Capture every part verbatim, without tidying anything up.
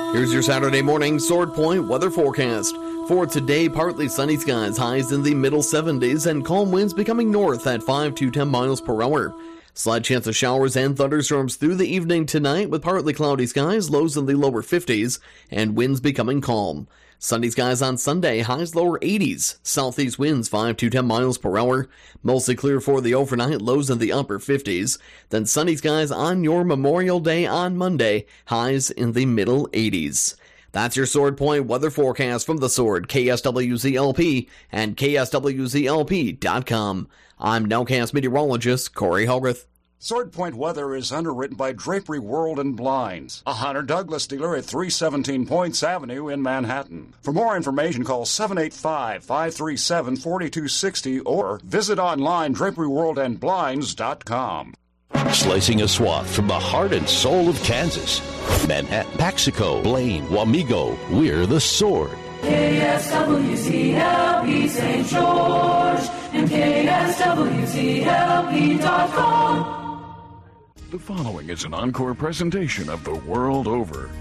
Here's your Saturday morning Sword Point weather forecast. For today, partly sunny skies, highs in the middle seventies, and calm winds becoming north at five to ten miles per hour. Slight chance of showers and thunderstorms through the evening tonight with partly cloudy skies, lows in the lower fifties, and winds becoming calm. Sunny skies on Sunday, highs lower eighties, southeast winds five to ten miles per hour, mostly clear for the overnight, lows in the upper fifties, then sunny skies on your Memorial Day on Monday, highs in the middle eighties. That's your Sword Point weather forecast from The Sword, K S W Z L P, and K S W Z L P dot com. I'm Nowcast meteorologist Corey Hogarth. Sword Point weather is underwritten by Drapery World and Blinds, a Hunter Douglas dealer at three seventeen Points Avenue in Manhattan. For more information, call seven eight five, five three seven, four two six zero or visit online drapery world and blinds dot com. Slicing a swath from the heart and soul of Kansas. Manhattan, Paxico, Blaine, Wamego, we're The Sword. K S W Z L P Saint George and K S W Z L P dot com. The following is an encore presentation of The World Over.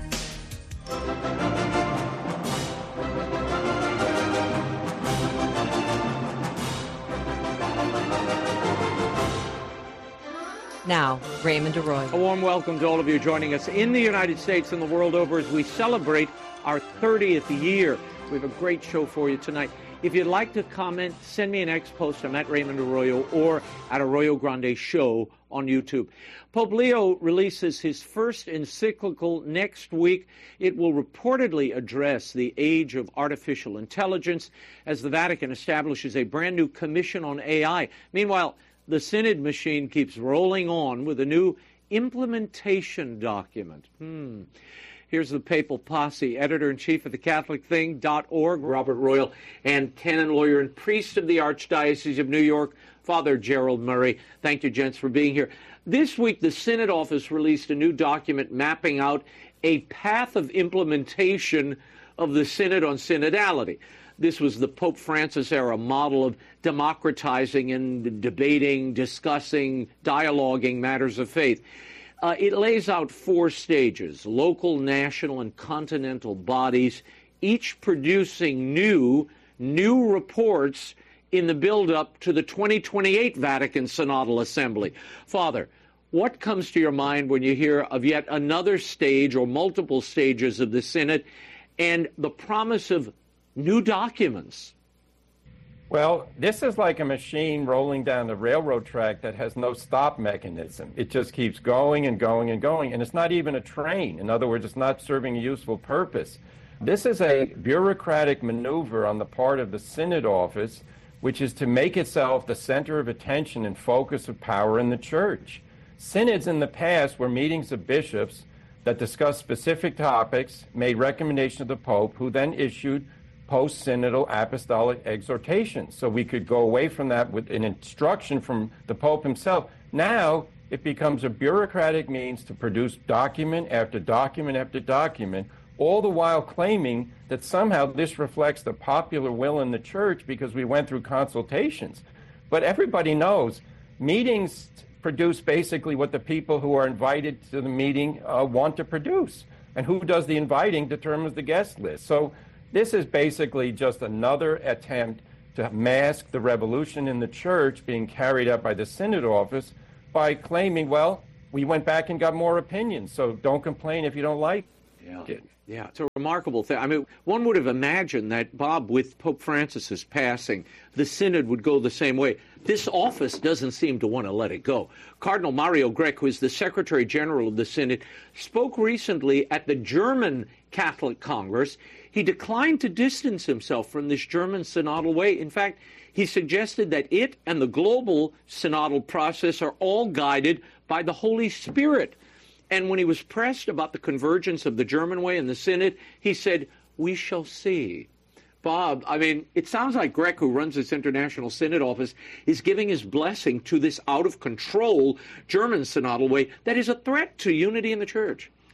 Now, Raymond Arroyo. A warm welcome to all of you joining us in the United States and the world over as we celebrate our thirtieth year. We have a great show for you tonight. If you'd like to comment, send me an X post. I'm at Raymond Arroyo or at Arroyo Grande Show on YouTube. Pope Leo releases his first encyclical next week. It will reportedly address the age of artificial intelligence as the Vatican establishes a brand new commission on A I. Meanwhile, the Synod machine keeps rolling on with a new implementation document. Hmm. Here's the papal posse, editor-in-chief of the Catholic Thing dot org, Robert Royal, and canon lawyer and priest of the Archdiocese of New York, Father Gerald Murray. Thank you, gents, for being here. This week, the Synod office released a new document mapping out a path of implementation of the Synod on synodality. This was the Pope Francis-era model of democratizing and debating, discussing, dialoguing matters of faith. Uh, it lays out four stages: local, national, and continental bodies, each producing new, new reports in the build-up to the twenty twenty-eight Vatican Synodal Assembly. Father, what comes to your mind when you hear of yet another stage or multiple stages of the Synod and the promise of new documents? Well, this is like a machine rolling down the railroad track that has no stop mechanism. It just keeps going and going and going, and it's not even a train. In other words, it's not serving a useful purpose. This is a bureaucratic maneuver on the part of the Synod office, which is to make itself the center of attention and focus of power in the Church. Synods in the past were meetings of bishops that discussed specific topics, made recommendations to the Pope, who then issued post-synodal apostolic exhortations. So we could go away from that with an instruction from the Pope himself. Now it becomes a bureaucratic means to produce document after document after document, all the while claiming that somehow this reflects the popular will in the Church because we went through consultations. But everybody knows meetings produce basically what the people who are invited to the meeting uh, want to produce. And who does the inviting determines the guest list. So this is basically just another attempt to mask the revolution in the Church being carried out by the Synod office by claiming, well, we went back and got more opinions, so don't complain if you don't like yeah. it. Yeah, it's a remarkable thing. I mean, one would have imagined that, Bob, with Pope Francis's passing, the Synod would go the same way. This office doesn't seem to want to let it go. Cardinal Mario Grech, who is the Secretary General of the Synod, spoke recently at the German Catholic Congress. He declined to distance himself from this German synodal way. In fact, he suggested that it and the global synodal process are all guided by the Holy Spirit. And when he was pressed about the convergence of the German way and the Synod, he said, we shall see. Bob, I mean, it sounds like Grech, who runs this International Synod office, is giving his blessing to this out-of-control German synodal way that is a threat to unity in the Church.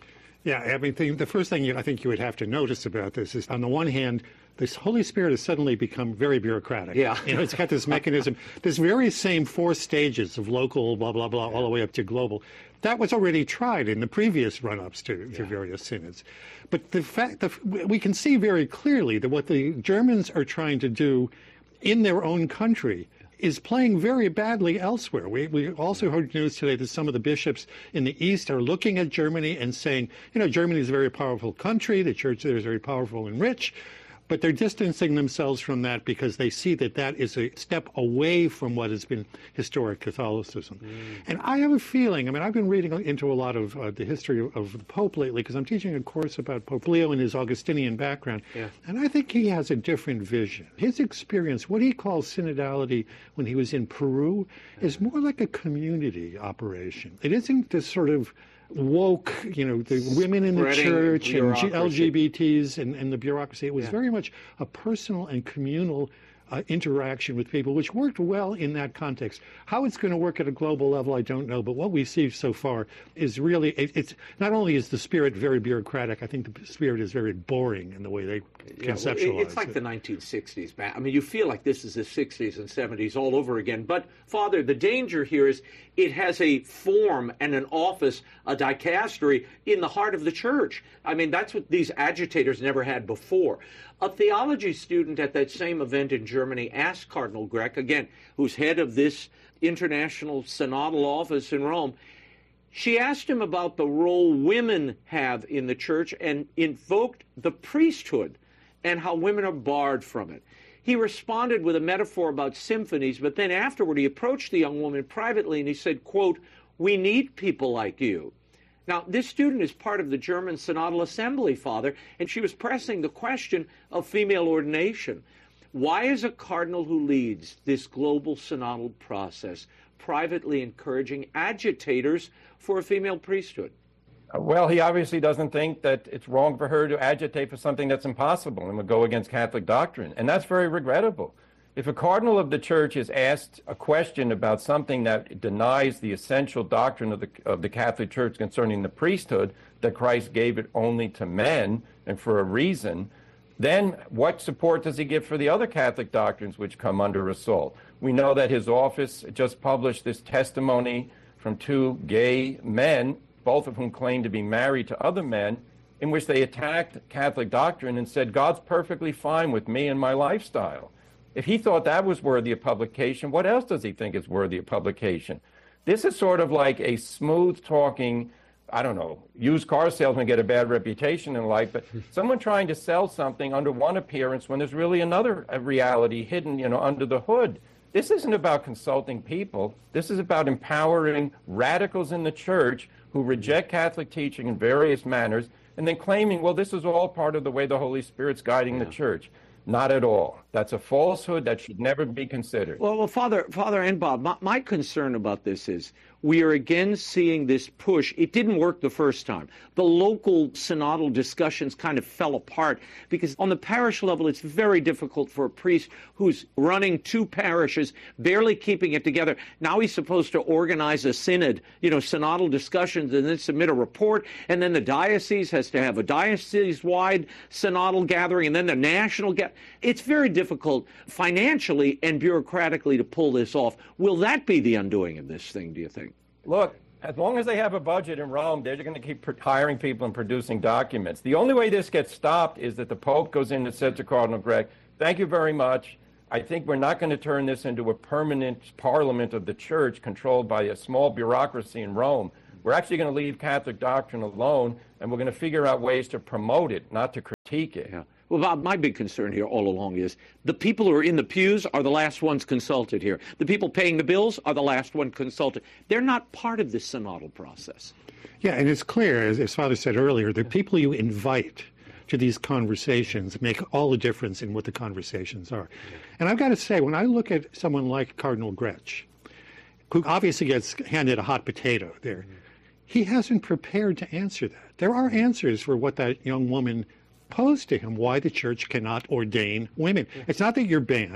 Yeah, I mean, the, the first thing you, I think you would have to notice about this is, on the one hand, this Holy Spirit has suddenly become very bureaucratic. Yeah. You know, it's got this mechanism, this very same four stages of local, blah, blah, blah, all the way up to global. That was already tried in the previous run-ups to, yeah. to various synods. But the fact that we can see very clearly that what the Germans are trying to do in their own country is playing very badly elsewhere. We, we also heard news today that some of the bishops in the East are looking at Germany and saying, you know, Germany is a very powerful country, the church there is very powerful and rich, but they're distancing themselves from that because they see that that is a step away from what has been historic Catholicism. Mm. And I have a feeling, I mean, I've been reading into a lot of uh, the history of, of the Pope lately because I'm teaching a course about Pope Leo and his Augustinian background. Yeah. And I think he has a different vision. His experience, what he calls synodality when he was in Peru, yeah. is more like a community operation. It isn't this sort of woke, you know, the women in the church and L G B Ts and, and the bureaucracy. It was yeah. very much a personal and communal uh, interaction with people, which worked well in that context. How it's going to work at a global level, I don't know. But what we see so far is really, it, it's not only is the spirit very bureaucratic, I think the spirit is very boring in the way they yeah, conceptualize well, It's like it. the nineteen sixties, man. I mean, you feel like this is the sixties and seventies all over again. But, Father, the danger here is it has a form and an office, a dicastery, in the heart of the church. I mean, that's what these agitators never had before. A theology student at that same event in Germany asked Cardinal Grech, again, who's head of this international synodal office in Rome, she asked him about the role women have in the church and invoked the priesthood and how women are barred from it. He responded with a metaphor about symphonies, but then afterward he approached the young woman privately and he said, quote, "We need people like you." Now, this student is part of the German Synodal Assembly, Father, and she was pressing the question of female ordination. Why is a cardinal who leads this global synodal process privately encouraging agitators for a female priesthood? Well, he obviously doesn't think that it's wrong for her to agitate for something that's impossible and would go against Catholic doctrine, and that's very regrettable. If a cardinal of the church is asked a question about something that denies the essential doctrine of the, of the Catholic Church concerning the priesthood, that Christ gave it only to men and for a reason, then what support does he give for the other Catholic doctrines which come under assault? We know that his office just published this testimony from two gay men, both of whom claimed to be married to other men, in which they attacked Catholic doctrine and said, God's perfectly fine with me and my lifestyle. If he thought that was worthy of publication, what else does he think is worthy of publication? This is sort of like a smooth-talking, I don't know, used car salesman get a bad reputation in life, but someone trying to sell something under one appearance when there's really another reality hidden, you know, under the hood. This isn't about consulting people. This is about empowering radicals in the church who reject Catholic teaching in various manners and then claiming, well, this is all part of the way the Holy Spirit's guiding yeah. the church. Not at all. That's a falsehood that should never be considered. Well, well Father, Father and Bob, my, my concern about this is we are again seeing this push. It didn't work the first time. The local synodal discussions kind of fell apart because on the parish level, it's very difficult for a priest who's running two parishes, barely keeping it together. Now he's supposed to organize a synod, you know, synodal discussions, and then submit a report, and then the diocese has to have a diocese-wide synodal gathering, and then the national gathering. It's very difficult financially and bureaucratically to pull this off. Will that be the undoing of this thing, do you think? Look, as long as they have a budget in Rome, they're going to keep hiring people and producing documents. The only way this gets stopped is that the Pope goes in and says to Cardinal Grech, thank you very much. I think we're not going to turn this into a permanent parliament of the church controlled by a small bureaucracy in Rome. We're actually going to leave Catholic doctrine alone, and we're going to figure out ways to promote it, not to critique it. Yeah. Well, Bob, my big concern here all along is the people who are in the pews are the last ones consulted here. The people paying the bills are the last ones consulted. They're not part of this synodal process. Yeah, and it's clear, as, as Father said earlier, the people you invite to these conversations make all the difference in what the conversations are. And I've got to say, when I look at someone like Cardinal Grech, who obviously gets handed a hot potato there, mm-hmm. he hasn't prepared to answer that. There are answers for what that young woman posed to him, why the church cannot ordain women. It's not that you're banned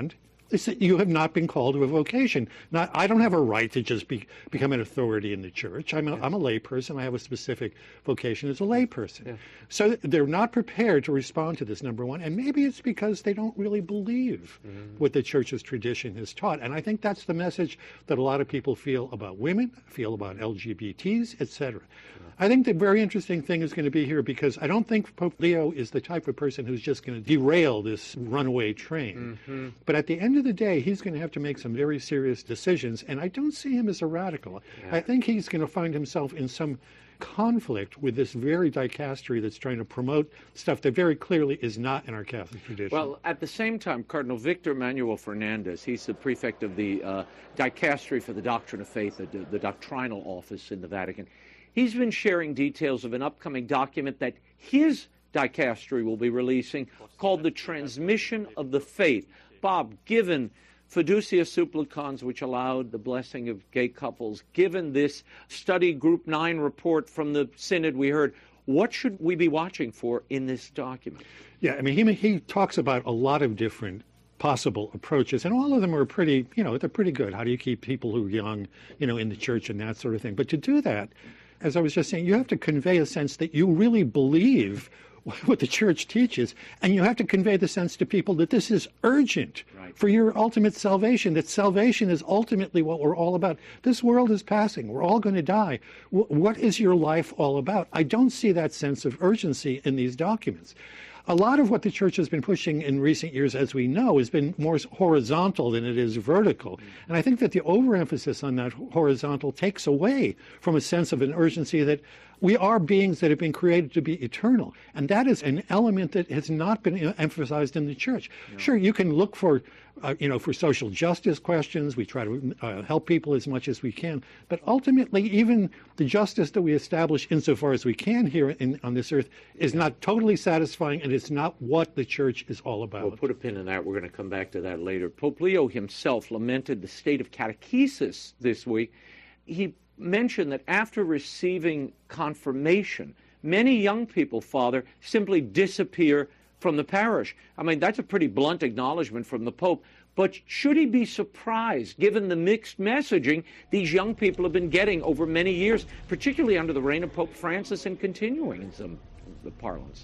is that you have not been called to a vocation. Not, I don't have a right to just be, become an authority in the church. I'm a, yeah. I'm a lay person. I have a specific vocation as a lay person. Yeah. So they're not prepared to respond to this, number one. And maybe it's because they don't really believe mm-hmm. what the church's tradition has taught. And I think that's the message that a lot of people feel about women, feel about L G B Ts, et cetera. I think the very interesting thing is going to be here, because I don't think Pope Leo is the type of person who's just going to derail this runaway train. Mm-hmm. But at the end of the day, he's going to have to make some very serious decisions, and I don't see him as a radical. Yeah. I think he's going to find himself in some conflict with this very dicastery that's trying to promote stuff that very clearly is not in our Catholic tradition. Well, at the same time, Cardinal Victor Manuel Fernandez, he's the prefect of the uh, dicastery for the doctrine of faith, the, the doctrinal office in the Vatican. He's been sharing details of an upcoming document that his dicastery will be releasing called The Transmission of the Faith. Bob, given Fiducia Supplicans, which allowed the blessing of gay couples, given this study group nine report from the Synod we heard, what should we be watching for in this document? Yeah, I mean, he, he talks about a lot of different possible approaches, and all of them are pretty, you know, they're pretty good. How do you keep people who are young, you know, in the church and that sort of thing? But to do that, as I was just saying, you have to convey a sense that you really believe what the church teaches, and you have to convey the sense to people that this is urgent right. for your ultimate salvation, that salvation is ultimately what we're all about. This world is passing. We're all going to die. W- what is your life all about? I don't see that sense of urgency in these documents. A lot of what the church has been pushing in recent years, as we know, has been more horizontal than it is vertical. And I think that the overemphasis on that horizontal takes away from a sense of an urgency that we are beings that have been created to be eternal. And that is an element that has not been emphasized in the church. No. Sure, you can look for, uh, you know, for social justice questions. We try to uh, help people as much as we can. But ultimately, even the justice that we establish insofar as we can here in, on this earth is not totally satisfying, and it's not what the church is all about. We'll put a pin in that. We're going to come back to that later. Pope Leo himself lamented the state of catechesis this week. He mentioned that after receiving confirmation, many young people, Father, simply disappear from the parish. I mean, that's a pretty blunt acknowledgement from the Pope. But should he be surprised, given the mixed messaging these young people have been getting over many years, particularly under the reign of Pope Francis and continuing in some of the parlance?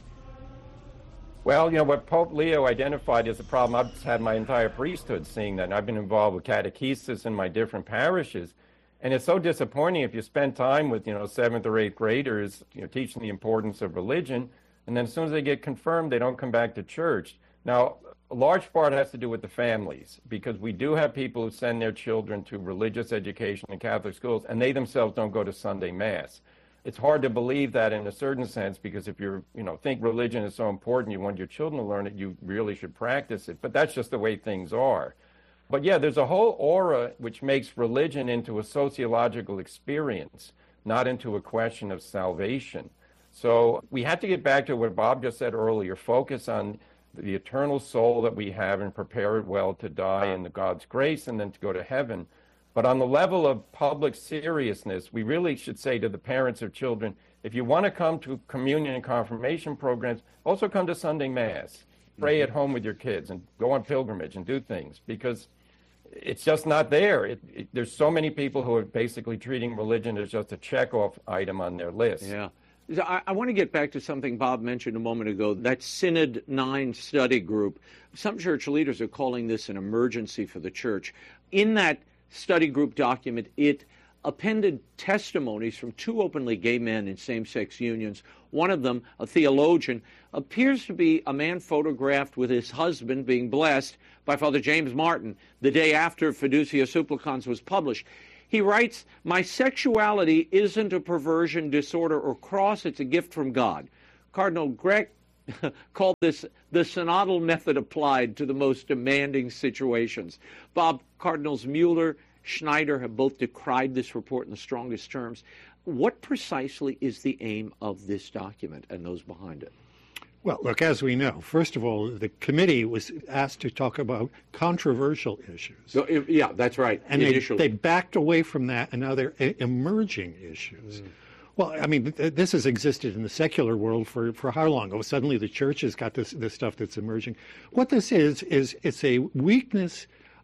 Well, you know, what Pope Leo identified as a problem, I've had my entire priesthood seeing that, and I've been involved with catechesis in my different parishes. And it's so disappointing if you spend time with, you know, seventh or eighth graders, you know, teaching the importance of religion, and then as soon as they get confirmed, they don't come back to church. Now, a large part has to do with the families, because we do have people who send their children to religious education in Catholic schools, and they themselves don't go to Sunday Mass. It's hard to believe that in a certain sense, because if you're, you know, think religion is so important, you want your children to learn it, you really should practice it. But that's just the way things are. But yeah, there's a whole aura which makes religion into a sociological experience, not into a question of salvation. So we have to get back to what Bob just said earlier, focus on the eternal soul that we have and prepare it well to die in the God's grace and then to go to heaven. But on the level of public seriousness, we really should say to the parents of children, if you want to come to communion and confirmation programs, also come to Sunday Mass. Pray at home with your kids and go on pilgrimage and do things, because it's just not there. It, it, there's so many people who are basically treating religion as just a check-off item on their list. Yeah. I, I want to get back to something Bob mentioned a moment ago, that Synod nine study group. Some church leaders are calling this an emergency for the church. In that study group document, it appended testimonies from two openly gay men in same-sex unions. One of them, a theologian, appears to be a man photographed with his husband being blessed by Father James Martin the day after Fiducia Supplicans was published. He writes, "My sexuality isn't a perversion, disorder, or cross. It's a gift from God." Cardinal Grech called this the synodal method applied to the most demanding situations. Bob, Cardinals Mueller, Schneider have both decried this report in the strongest terms. What precisely is the aim of this document and those behind it? Well, look, as we know, first of all, the committee was asked to talk about controversial issues. So, yeah, that's right. And they, they backed away from that, and now they're emerging issues. Mm. Well, I mean, th- this has existed in the secular world for, for how long? Oh, suddenly the church has got this, this stuff that's emerging. What this is, is it's a weakness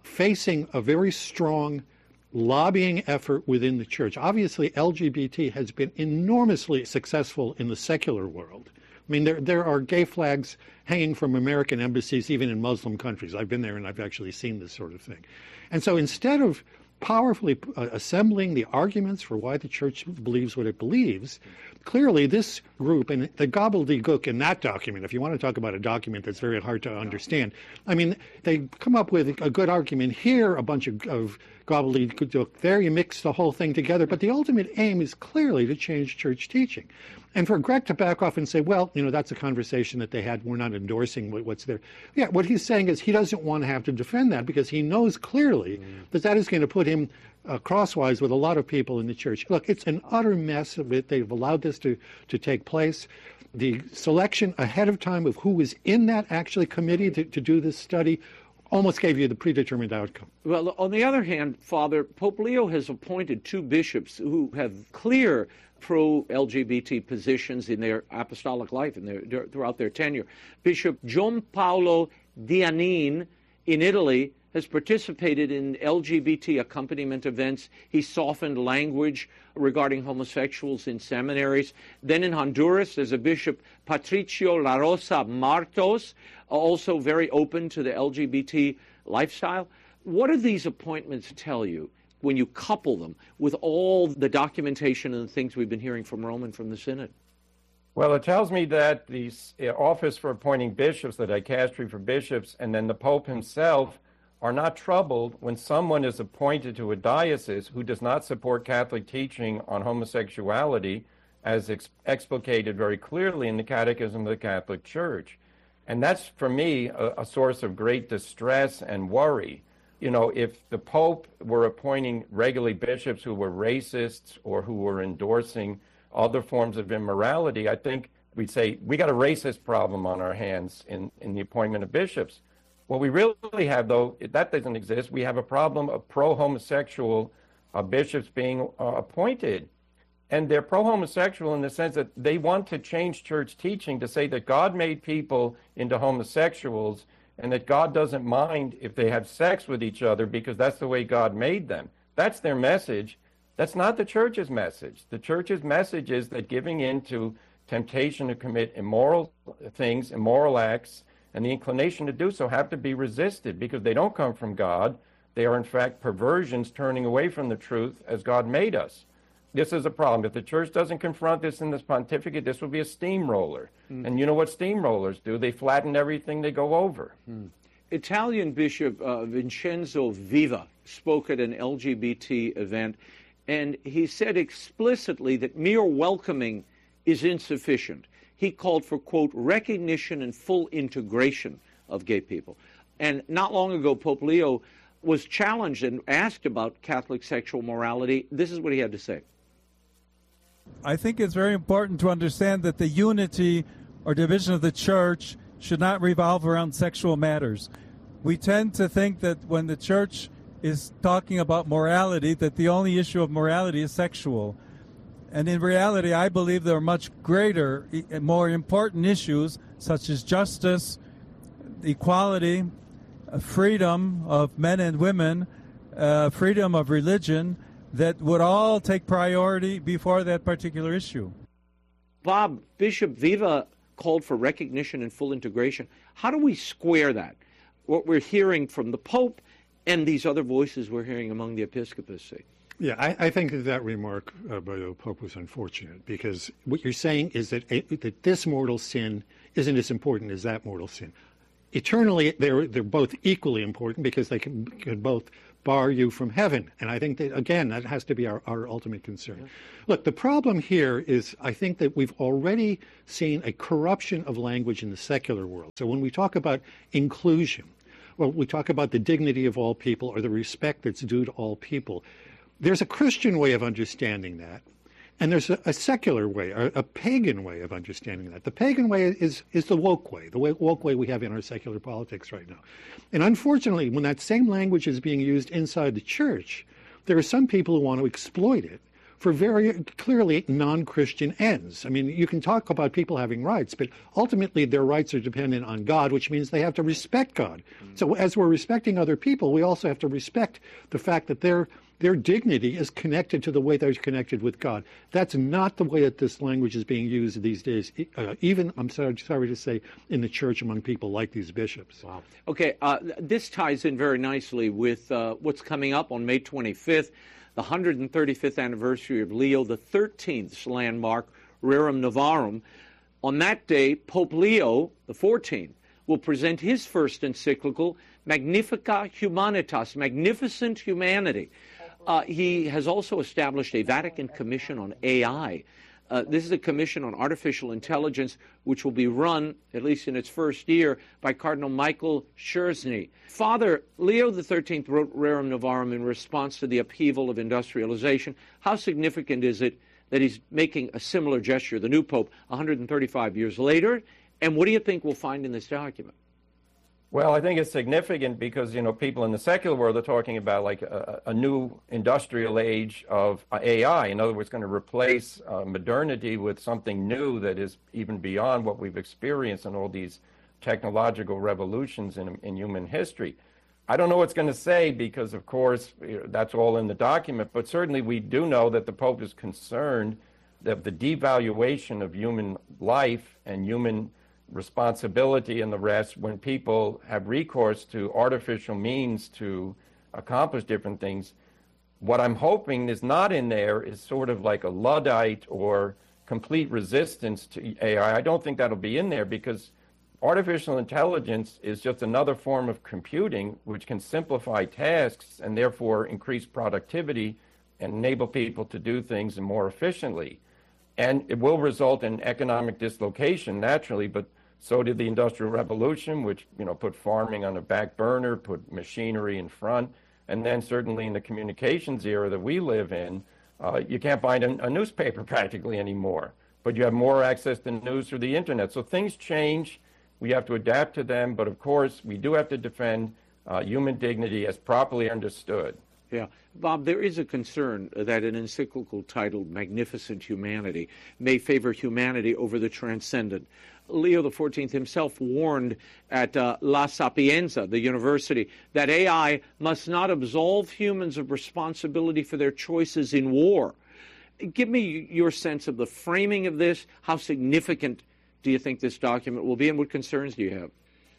facing a very strong lobbying effort within the church. Obviously, L G B T has been enormously successful in the secular world. I mean, there there are gay flags hanging from American embassies, even in Muslim countries. I've been there and I've actually seen this sort of thing. And so instead of powerfully uh, assembling the arguments for why the church believes what it believes, clearly this group, and the gobbledygook in that document, if you want to talk about a document that's very hard to understand, I mean, they come up with a good argument here, a bunch of, of gobbledygook there, you mix the whole thing together, but the ultimate aim is clearly to change church teaching. And for Greg to back off and say, well, you know, that's a conversation that they had, we're not endorsing what's there. Yeah, what he's saying is he doesn't want to have to defend that because he knows clearly mm. that that is going to put him uh, crosswise with a lot of people in the church. Look, it's an utter mess of it. They've allowed this to, to take place. The selection ahead of time of who was in that actually committee to, to do this study almost gave you the predetermined outcome. Well, on the other hand, Father, Pope Leo has appointed two bishops who have clear pro-L G B T positions in their apostolic life and their, throughout their tenure. Bishop John Paolo Dianin in Italy has participated in L G B T accompaniment events. He softened language regarding homosexuals in seminaries. Then in Honduras, there's a Bishop Patricio La Rosa Martos, also very open to the L G B T lifestyle. What do these appointments tell you when you couple them with all the documentation and the things we've been hearing from Rome and from the Synod? Well, it tells me that the office for appointing bishops, the dicastery for bishops, and then the Pope himself are not troubled when someone is appointed to a diocese who does not support Catholic teaching on homosexuality, as ex- explicated very clearly in the Catechism of the Catholic Church. And that's, for me, a, a source of great distress and worry. You know, if the Pope were appointing regularly bishops who were racists or who were endorsing other forms of immorality, I think we'd say, we got a racist problem on our hands in, in the appointment of bishops. What we really have, though, that doesn't exist. We have a problem of pro-homosexual uh, bishops being uh, appointed. And they're pro-homosexual in the sense that they want to change church teaching to say that God made people into homosexuals and that God doesn't mind if they have sex with each other because that's the way God made them. That's their message. That's not the church's message. The church's message is that giving in to temptation to commit immoral things, immoral acts, and the inclination to do so have to be resisted because they don't come from God. They are, in fact, perversions turning away from the truth as God made us. This is a problem. If the church doesn't confront this in this pontificate, this will be a steamroller. Mm. And you know what steamrollers do? They flatten everything they go over. Mm. Italian Bishop uh, Vincenzo Viva spoke at an L G B T event, and he said explicitly that mere welcoming is insufficient. He called for, quote, recognition and full integration of gay people. And not long ago, Pope Leo was challenged and asked about Catholic sexual morality. This is what he had to say. I think it's very important to understand that the unity or division of the church should not revolve around sexual matters. We tend to think that when the church is talking about morality, that the only issue of morality is sexual. And in reality, I believe there are much greater, more important issues, such as justice, equality, freedom of men and women, uh, freedom of religion, that would all take priority before that particular issue. Bob, Bishop Viva called for recognition and full integration. How do we square that? What we're hearing from the Pope and these other voices we're hearing among the episcopacy. Yeah, I, I think that that remark uh, by the Pope was unfortunate because what you're saying is that, that this mortal sin isn't as important as that mortal sin. Eternally, they're they're both equally important because they can, can both bar you from heaven. And I think that, again, that has to be our, our ultimate concern. Yeah. Look, the problem here is I think that we've already seen a corruption of language in the secular world. So when we talk about inclusion, well, we talk about the dignity of all people or the respect that's due to all people. There's a Christian way of understanding that, and there's a, a secular way, a, a pagan way of understanding that. The pagan way is, is the woke way, the way, woke way we have in our secular politics right now. And unfortunately, when that same language is being used inside the church, there are some people who want to exploit it for very clearly non-Christian ends. I mean, you can talk about people having rights, but ultimately their rights are dependent on God, which means they have to respect God. Mm-hmm. So as we're respecting other people, we also have to respect the fact that their their dignity is connected to the way they're connected with God. That's not the way that this language is being used these days, uh, even, I'm sorry, sorry to say, in the church among people like these bishops. Wow. Okay, uh, this ties in very nicely with uh, what's coming up on May twenty-fifth, the one hundred thirty-fifth anniversary of Leo the thirteenth's landmark, Rerum Novarum. On that day, Pope Leo the fourteenth will present his first encyclical, Magnifica Humanitas, Magnificent Humanity. Uh, he has also established a Vatican Commission on A I. Uh, this is a commission on artificial intelligence, which will be run, at least in its first year, by Cardinal Michael Szczerny. Father, Leo the thirteenth wrote Rerum Novarum in response to the upheaval of industrialization. How significant is it that he's making a similar gesture, the new Pope, one hundred thirty-five years later? And what do you think we'll find in this document? Well, I think it's significant because, you know, people in the secular world are talking about like a, a new industrial age of A I. In other words, going to replace uh, modernity with something new that is even beyond what we've experienced in all these technological revolutions in, in human history. I don't know what it's going to say because, of course, that's all in the document, but certainly we do know that the Pope is concerned that the devaluation of human life and human responsibility and the rest when people have recourse to artificial means to accomplish different things. What I'm hoping is not in there is sort of like a Luddite or complete resistance to A I. I don't think that'll be in there because artificial intelligence is just another form of computing which can simplify tasks and therefore increase productivity and enable people to do things more efficiently. And it will result in economic dislocation naturally, but so did the Industrial Revolution, which, you know, put farming on the back burner, put machinery in front. And then certainly in the communications era that we live in, uh, you can't find a, a newspaper practically anymore. But you have more access to news through the internet. So things change. We have to adapt to them. But of course, we do have to defend uh, human dignity as properly understood. Yeah. Bob, there is a concern that an encyclical titled Magnificent Humanity may favor humanity over the transcendent. Leo the fourteenth himself warned at uh, La Sapienza, the university, that A I must not absolve humans of responsibility for their choices in war. Give me your sense of the framing of this. How significant do you think this document will be, and what concerns do you have?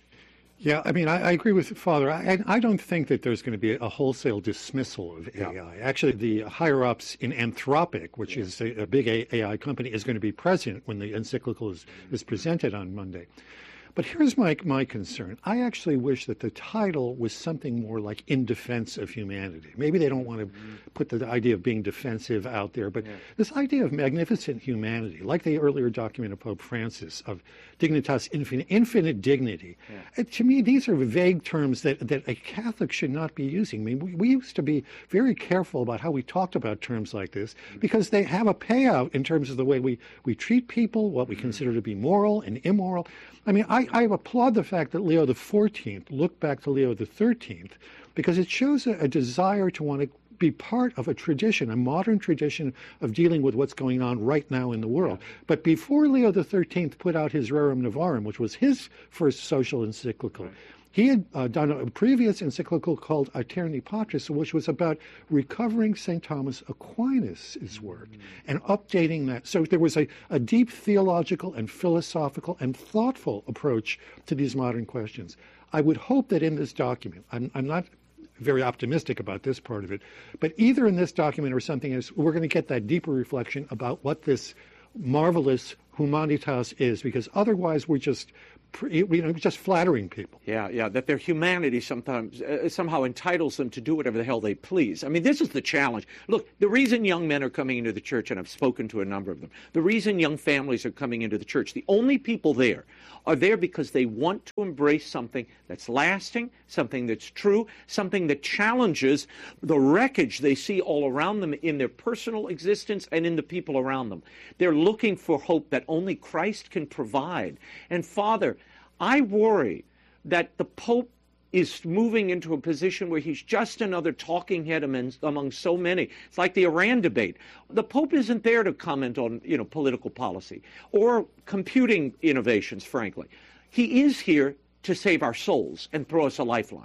Yeah, I mean, I, I agree with Father. I, I don't think that there's going to be a wholesale dismissal of A I. Yeah. Actually, the higher-ups in Anthropic, which yeah. is a, a big A I company, is going to be present when the encyclical is, is presented on Monday. But here's my, my concern. I actually wish that the title was something more like In Defense of Humanity. Maybe they don't want to mm-hmm. put the idea of being defensive out there, but yeah. this idea of magnificent humanity, like the earlier document of Pope Francis, of dignitas infinite, infinite dignity, yeah. it, to me, these are vague terms that, that a Catholic should not be using. I mean, we, we used to be very careful about how we talked about terms like this mm-hmm. because they have a payout in terms of the way we, we treat people, what we mm-hmm. consider to be moral and immoral. I mean, I, I applaud the fact that Leo the fourteenth looked back to Leo the thirteenth because it shows a, a desire to want to be part of a tradition, a modern tradition of dealing with what's going on right now in the world. But before Leo the thirteenth put out his Rerum Novarum, which was his first social encyclical, he had uh, done a previous encyclical called Aeterni Patris, which was about recovering Saint Thomas Aquinas' work mm-hmm. and updating that. So there was a, a deep theological and philosophical and thoughtful approach to these modern questions. I would hope that in this document, I'm, I'm not very optimistic about this part of it, but either in this document or something else, we're going to get that deeper reflection about what this marvelous humanitas is, because otherwise we're just you know, just flattering people. Yeah, yeah, that their humanity sometimes uh, somehow entitles them to do whatever the hell they please. I mean, this is the challenge. Look, the reason young men are coming into the church, and I've spoken to a number of them, the reason young families are coming into the church, the only people there are there because they want to embrace something that's lasting, something that's true, something that challenges the wreckage they see all around them in their personal existence and in the people around them. They're looking for hope that only Christ can provide. And Father, I worry that the Pope is moving into a position where he's just another talking head among, among so many. It's like the Iran debate. The Pope isn't there to comment on, you know, political policy or computing innovations, frankly. He is here to save our souls and throw us a lifeline.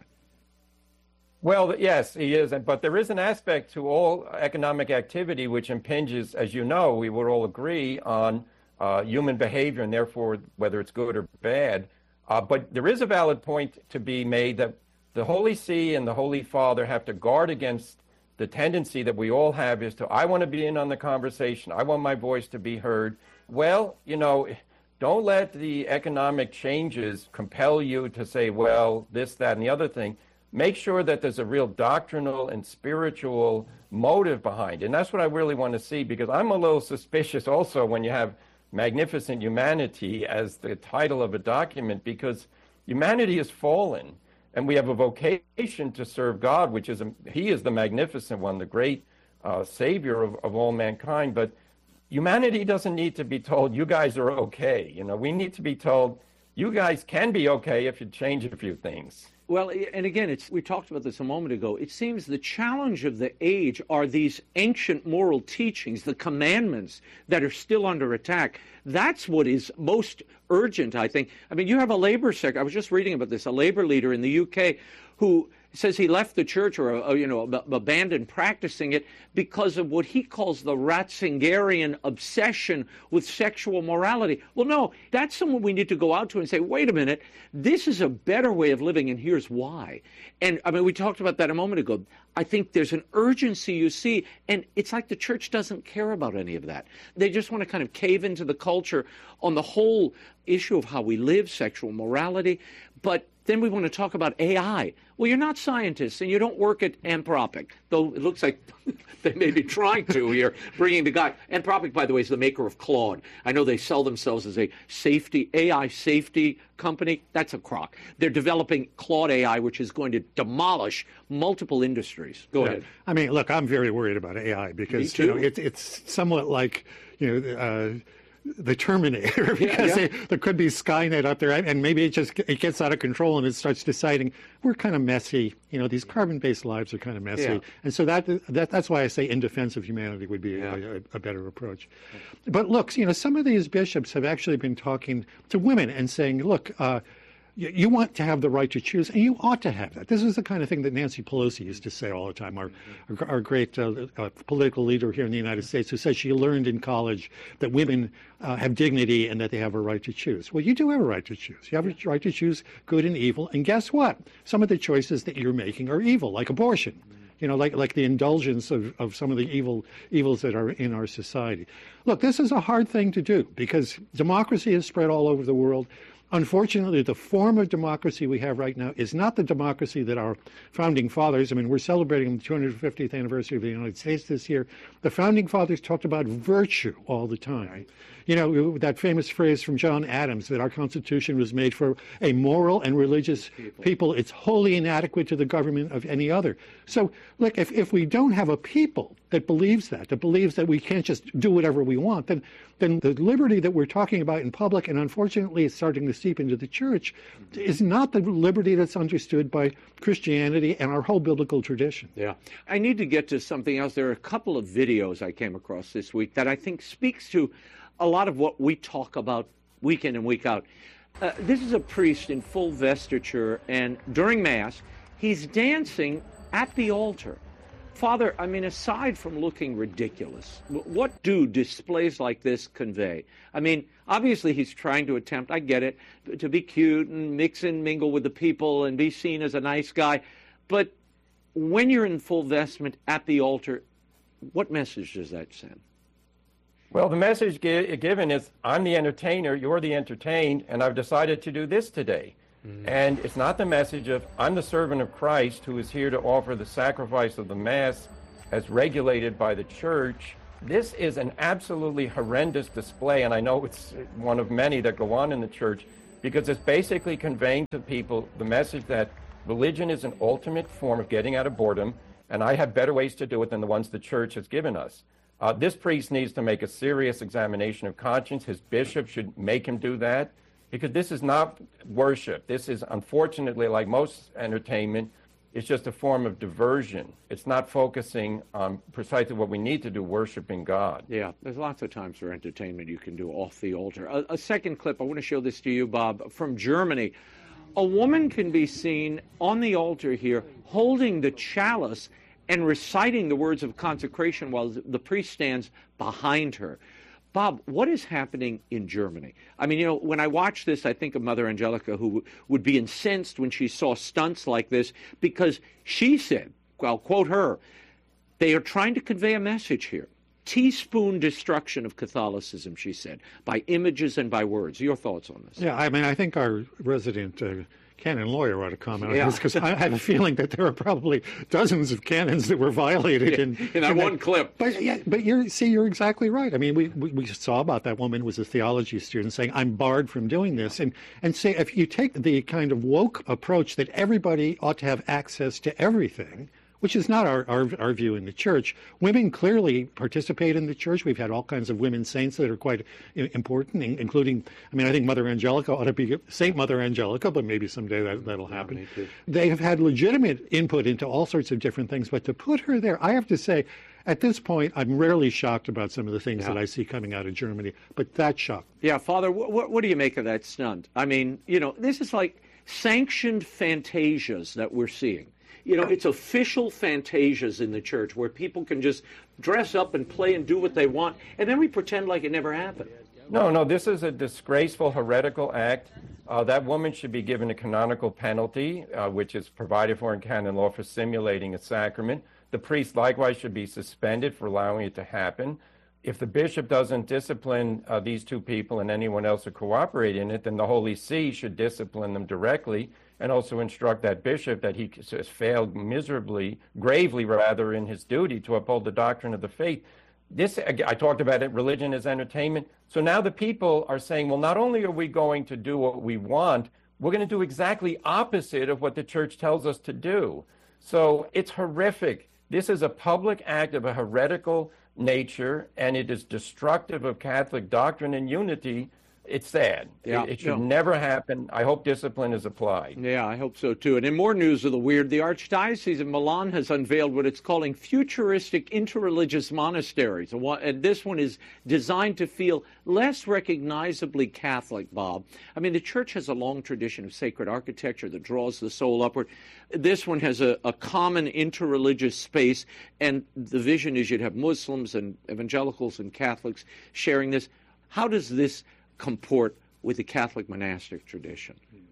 Well, yes, he is. But there is an aspect to all economic activity which impinges, as you know, we would all agree, on uh, human behavior and therefore whether it's good or bad. Uh, but there is a valid point to be made that the Holy See and the Holy Father have to guard against the tendency that we all have is to, I want to be in on the conversation. I want my voice to be heard. Well, you know, don't let the economic changes compel you to say, well, this, that, and the other thing. Make sure that there's a real doctrinal and spiritual motive behind it. And that's what I really want to see, because I'm a little suspicious also when you have Magnificent Humanity as the title of a document, because humanity has fallen and we have a vocation to serve God, which is, a, he is the magnificent one, the great uh, savior of, of all mankind. But humanity doesn't need to be told, you guys are okay. You know, we need to be told, you guys can be okay if you change a few things. Well, and again, it's, we talked about this a moment ago. It seems the challenge of the age are these ancient moral teachings, the commandments that are still under attack. That's what is most urgent, I think. I mean, you have a labor secretary. I was just reading about this, a labor leader in the U K who says he left the church or, or you know, ab- abandoned practicing it because of what he calls the Ratzingerian obsession with sexual morality. Well, no, that's someone we need to go out to and say, wait a minute, this is a better way of living, and here's why. And, I mean, we talked about that a moment ago. I think there's an urgency you see, and it's like the church doesn't care about any of that. They just want to kind of cave into the culture on the whole issue of how we live, sexual morality, but then we want to talk about A I. Well, you're not scientists, and you don't work at Anthropic, though it looks like they may be trying to here, bringing the guy. Anthropic, by the way, is the maker of Claude. I know they sell themselves as a safety, A I safety company. That's a crock. They're developing Claude A I, which is going to demolish multiple industries. Go yeah. ahead. I mean, look, I'm very worried about A I because, you know, it, it's somewhat like, you know, uh, the Terminator, because yeah, yeah. They, there could be Skynet up there, and maybe it just it gets out of control and it starts deciding we're kind of messy. You know, these carbon-based lives are kind of messy, yeah. and so that, that that's why I say in defense of humanity would be yeah. a, a better approach. But look, you know, some of these bishops have actually been talking to women and saying, look. Uh, You want to have the right to choose, and you ought to have that. This is the kind of thing that Nancy Pelosi used to say all the time, our, our, our great uh, uh, political leader here in the United States, who says she learned in college that women uh, have dignity and that they have a right to choose. Well, you do have a right to choose. You have a right to choose good and evil, and guess what? Some of the choices that you're making are evil, like abortion. You know, like like the indulgence of, of some of the evil evils that are in our society. Look, this is a hard thing to do because democracy is spread all over the world. Unfortunately, the form of democracy we have right now is not the democracy that our founding fathers, I mean, we're celebrating the two hundred fiftieth anniversary of the United States this year. The founding fathers talked about virtue all the time. Right. You know, that famous phrase from John Adams that our Constitution was made for a moral and religious people. people. It's wholly inadequate to the government of any other. So, look, if, if we don't have a people that believes that, that believes that we can't just do whatever we want, then then the liberty that we're talking about in public, and unfortunately it's starting to seep into the church, is not the liberty that's understood by Christianity and our whole biblical tradition. Yeah. I need to get to something else. There are a couple of videos I came across this week that I think speaks to a lot of what we talk about week in and week out. Uh, this is a priest in full vestiture, and during Mass, he's dancing at the altar. Father, I mean, aside from looking ridiculous, what do displays like this convey? I mean, obviously he's trying to attempt, I get it, to be cute and mix and mingle with the people and be seen as a nice guy. But when you're in full vestment at the altar, what message does that send? Well, the message gi- given is, I'm the entertainer, you're the entertained, and I've decided to do this today. Mm-hmm. And it's not the message of, I'm the servant of Christ who is here to offer the sacrifice of the Mass as regulated by the Church. This is an absolutely horrendous display, and I know it's one of many that go on in the Church, because it's basically conveying to people the message that religion is an ultimate form of getting out of boredom, and I have better ways to do it than the ones the Church has given us. Uh, this priest needs to make a serious examination of conscience. His bishop should make him do that. because this is not worship. This is, unfortunately, like most entertainment, it's just a form of diversion. It's not focusing on precisely what we need to do, worshiping God. Yeah, there's lots of times for entertainment you can do off the altar. A, a second clip, I want to show this to you, Bob, from Germany. A woman can be seen on the altar here holding the chalice and reciting the words of consecration while the priest stands behind her. Bob, what is happening in Germany? I mean, you know, when I watch this, I think of Mother Angelica, who would be incensed when she saw stunts like this, because she said, I'll quote her, they are trying to convey a message here. Teaspoon destruction of Catholicism, she said, by images and by words. Your thoughts on this? Yeah, I mean, I think our resident uh, canon lawyer ought to comment yeah. on this, because I have a feeling that there are probably dozens of canons that were violated yeah, in, in that in one that. clip. But yeah, but you're see, you're exactly right. I mean, we, we we saw about that woman was a theology student saying, "I'm barred from doing this," and and say if you take the kind of woke approach that everybody ought to have access to everything, which is not our, our, our view in the church. Women clearly participate in the church. We've had all kinds of women saints that are quite important, including, I mean, I think Mother Angelica ought to be Saint Mother Angelica, but maybe someday that, that'll happen. Yeah, they have had legitimate input into all sorts of different things, but to put her there, I have to say, at this point, I'm rarely shocked about some of the things yeah. that I see coming out of Germany, but that shocked. Yeah, Father, what, what do you make of that stunt? I mean, you know, this is like sanctioned fantasias that we're seeing. You know, it's official fantasias in the church where people can just dress up and play and do what they want, and then we pretend like it never happened. No, no, this is a disgraceful, heretical act. Uh, that woman should be given a canonical penalty, uh, which is provided for in canon law for simulating a sacrament. The priest likewise should be suspended for allowing it to happen. If the bishop doesn't discipline uh, these two people and anyone else who cooperate in it, then the Holy See should discipline them directly and also instruct that bishop that he has failed miserably, gravely rather, in his duty to uphold the doctrine of the faith. This, I talked about it, religion is entertainment. So now the people are saying, well, not only are we going to do what we want, we're going to do exactly opposite of what the church tells us to do. So it's horrific. This is a public act of a heretical nature, and it is destructive of Catholic doctrine and unity. It's sad. Yeah, it, it should yeah. never happen. I hope discipline is applied. Yeah, I hope so, too. And in more news of the weird, the Archdiocese of Milan has unveiled what it's calling futuristic interreligious monasteries. And this one is designed to feel less recognizably Catholic, Bob. I mean, the church has a long tradition of sacred architecture that draws the soul upward. This one has a, a common interreligious space, and the vision is you'd have Muslims and evangelicals and Catholics sharing this. How does this comport with the Catholic monastic tradition?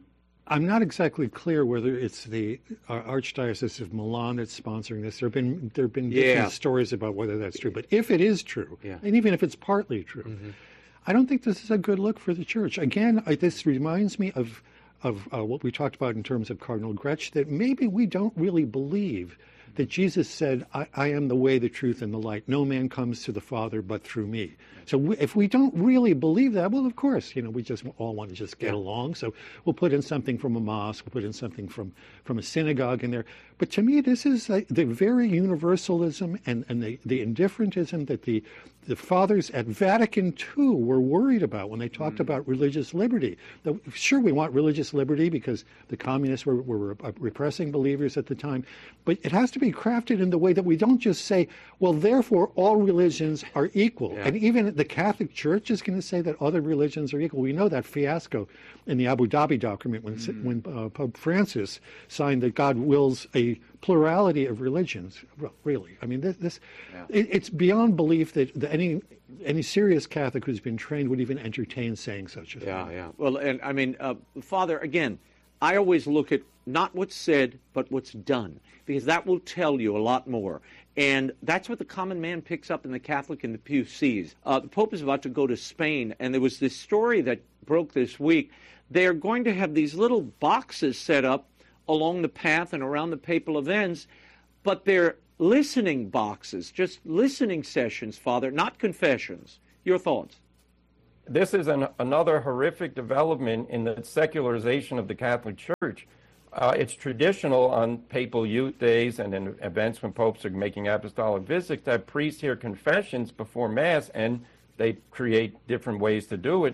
I'm not exactly clear whether it's the uh, Archdiocese of Milan that's sponsoring this. There have been there have been different yeah. stories about whether that's true. But if it is true, yeah. and even if it's partly true, mm-hmm. I don't think this is a good look for the church. Again, I, this reminds me of of uh, what we talked about in terms of Cardinal Gretsch, that maybe we don't really believe that Jesus said, I, I am the way, the truth, and the light. No man comes to the Father but through me. So we, if we don't really believe that, well, of course, you know, we just all want to just get yeah. along. So we'll put in something from a mosque, we'll put in something from, from a synagogue in there. But to me, this is like the very universalism and, and the, the indifferentism that the the fathers at Vatican Two were worried about when they talked mm. about religious liberty. The, sure, we want religious liberty because the communists were, were repressing believers at the time, but it has to be crafted in the way that we don't just say, well, therefore all religions are equal. Yeah. And even the Catholic Church is going to say that other religions are equal. We know that fiasco in the Abu Dhabi document when, mm. when uh, Pope Francis signed that God wills a plurality of religions. Well, really, I mean, this, this yeah. it, it's beyond belief that, that any any serious Catholic who's been trained would even entertain saying such a thing. Yeah, yeah. Well, and I mean, uh, Father, again, I always look at not what's said, but what's done, because that will tell you a lot more. And that's what the common man picks up in the Catholic in the pew sees. Uh, the Pope is about to go to Spain, and there was this story that broke this week. They are going to have these little boxes set up along the path and around the papal events, but they're listening boxes, just listening sessions, Father, not confessions. Your thoughts? This is an, another horrific development in the secularization of the Catholic Church. Uh, it's traditional on papal youth days and in events when popes are making apostolic visits to have priests hear confessions before Mass, and they create different ways to do it.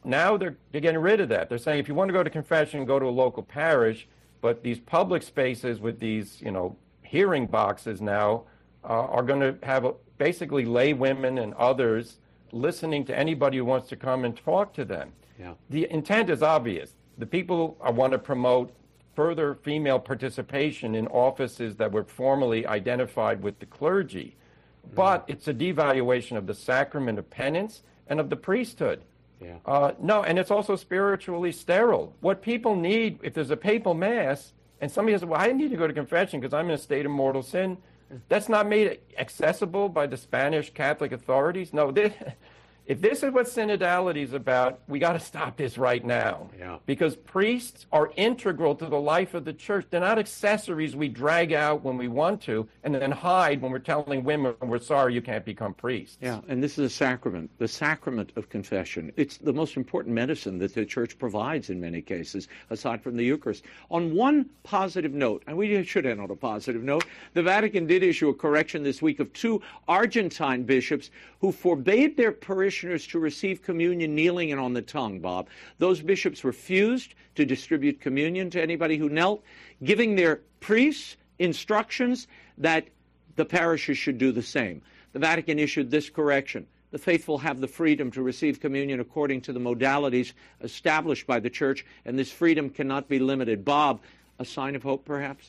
now they're, they're getting rid of that. They're saying if you want to go to confession, go to a local parish, but these public spaces with these, you know, hearing boxes now uh, are going to have a, basically lay women and others listening to anybody who wants to come and talk to them. Yeah. The intent is obvious. The people want to promote further female participation in offices that were formally identified with the clergy. Mm. But it's a devaluation of the sacrament of penance and of the priesthood. Yeah. Uh, no, and it's also spiritually sterile. What people need, if there's a papal mass, and somebody says, well, I need to go to confession because I'm in a state of mortal sin, that's not made accessible by the Spanish Catholic authorities. No, this, if this is what synodality is about, we got to stop this right now. Yeah. Because priests are integral to the life of the church. They're not accessories we drag out when we want to and then hide when we're telling women we're sorry you can't become priests. Yeah, and this is a sacrament, the sacrament of confession. It's the most important medicine that the church provides in many cases, aside from the Eucharist. On one positive note, and we should end on a positive note, the Vatican did issue a correction this week of two Argentine bishops who forbade their parishioners to receive communion kneeling and on the tongue, Bob. Those bishops refused to distribute communion to anybody who knelt, giving their priests instructions that the parishes should do the same. The Vatican issued this correction. The faithful have the freedom to receive communion according to the modalities established by the Church, and this freedom cannot be limited. Bob, a sign of hope, perhaps?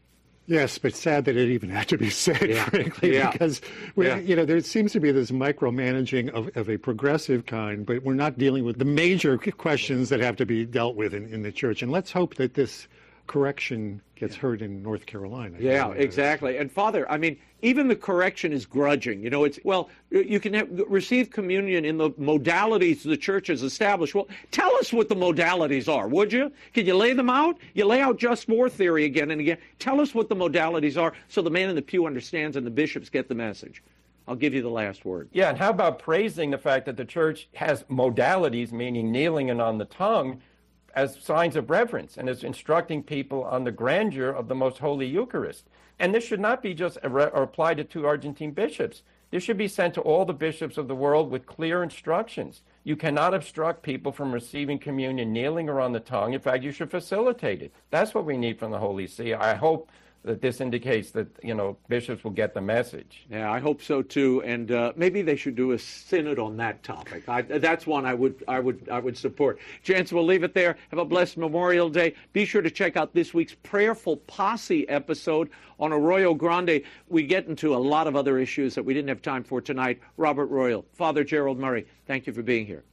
Yes, but sad that it even had to be said, yeah. frankly, yeah. because we, yeah. you know, there seems to be this micromanaging of, of a progressive kind, but we're not dealing with the major questions that have to be dealt with in, in the church. And let's hope that this correction gets heard in North Carolina. Yeah, exactly. And Father, I mean, even the correction is grudging. You know, it's, well, you can have, receive communion in the modalities the church has established. Well, tell us what the modalities are, would you? Can you lay them out? You lay out just war theory again and again. Tell us what the modalities are so the man in the pew understands and the bishops get the message. I'll give you the last word. Yeah, and how about praising the fact that the church has modalities, meaning kneeling and on the tongue, as signs of reverence and as instructing people on the grandeur of the most holy Eucharist. And this should not be just a re- or applied to two Argentine bishops. This should be sent to all the bishops of the world with clear instructions. You cannot obstruct people from receiving communion kneeling or on the tongue. In fact, you should facilitate it. That's what we need from the Holy See. I hope that this indicates that, you know, bishops will get the message. Yeah, I hope so too. And uh, maybe they should do a synod on that topic. I, that's one I would, I would, I would support. Gents, we'll leave it there. Have a blessed Memorial Day. Be sure to check out this week's Prayerful Posse episode on Arroyo Grande. We get into a lot of other issues that we didn't have time for tonight. Robert Royal, Father Gerald Murray, thank you for being here.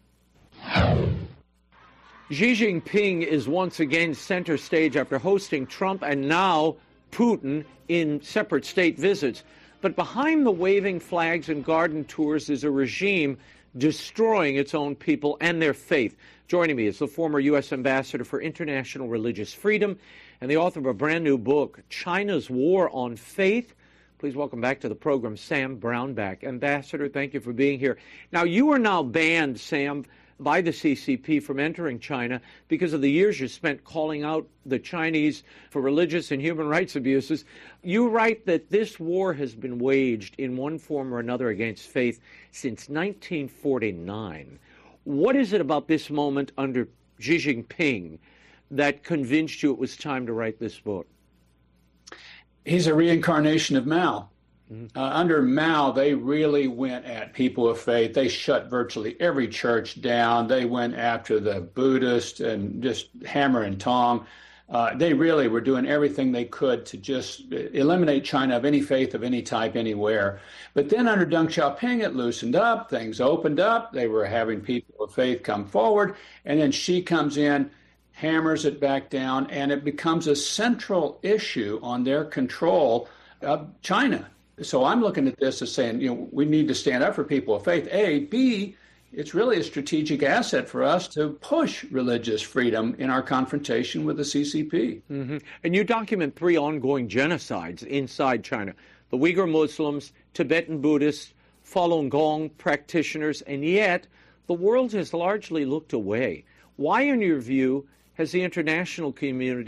Xi Jinping is once again center stage after hosting Trump and now Putin in separate state visits. But behind the waving flags and garden tours is a regime destroying its own people and their faith. Joining me is the former U S Ambassador for International Religious Freedom and the author of a brand new book, China's War on Faith. Please welcome back to the program, Sam Brownback. Ambassador, thank you for being here. Now, you are now banned, Sam, by the C C P from entering China because of the years you spent calling out the Chinese for religious and human rights abuses. You write that this war has been waged in one form or another against faith since nineteen forty-nine. What is it about this moment under Xi Jinping that convinced you it was time to write this book? He's a reincarnation of Mao. Uh, under Mao, they really went at people of faith. They shut virtually every church down. They went after the Buddhists and just hammer and tong. Uh, they really were doing everything they could to just eliminate China of any faith of any type anywhere. But then under Deng Xiaoping, it loosened up. Things opened up. They were having people of faith come forward. And then Xi comes in, hammers it back down, and it becomes a central issue on their control of China. So I'm looking at this as saying, you know, we need to stand up for people of faith, A. B, it's really a strategic asset for us to push religious freedom in our confrontation with the C C P. Mm-hmm. And you document three ongoing genocides inside China. The Uyghur Muslims, Tibetan Buddhists, Falun Gong practitioners, and yet the world has largely looked away. Why, in your view, has the international community